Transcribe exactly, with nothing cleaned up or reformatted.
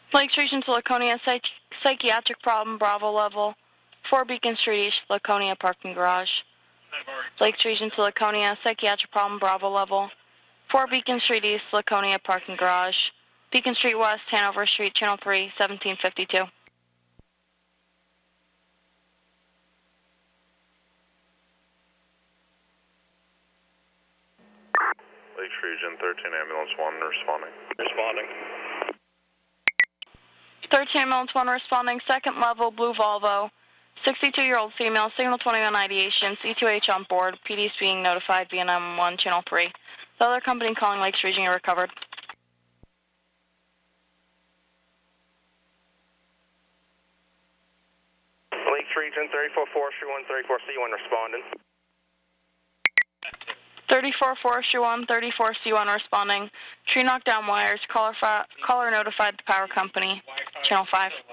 Lakes Region to Laconia, psych psychiatric problem, Bravo level. four Beacon Street East, Laconia parking garage. Lakes Region to Laconia, psychiatric problem, Bravo level. four Beacon Street East, Laconia parking garage. Beacon Street West, Hanover Street, Channel three, seventeen fifty-two. Lakes Region, thirteen Ambulance one, responding. Responding. thirteen Ambulance one responding, second level, blue Volvo. sixty-two-year-old female, signal twenty-one ideation, C two H on board, P D is being notified via nine one one, Channel three. The other company calling Lakes Region are recovered. Lakes Region, thirty-four Forestry one, thirty-four C one responding. thirty-four Forestry one, thirty-four C one responding. Tree knocked down wires, caller, caller notified the power company, Channel five.